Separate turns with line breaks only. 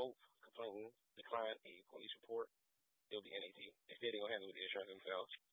both decline a police report, it'll be NAT. Instead, they're gonna handle the insurance themselves.